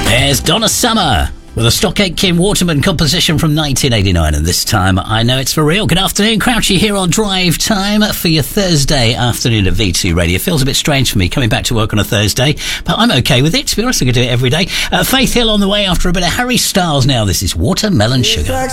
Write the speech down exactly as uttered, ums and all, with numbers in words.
There's Donna Summer with a Stockgate Kim Waterman composition from nineteen eighty-nine, and this time I know it's for real. Good afternoon, Crouchy here on Drive Time for your Thursday afternoon at V two Radio. Feels a bit strange for me coming back to work on a Thursday, but I'm okay with it. To be honest, I could do it every day. Uh, Faith Hill on the way after a bit of Harry Styles now. This is Watermelon Sugar.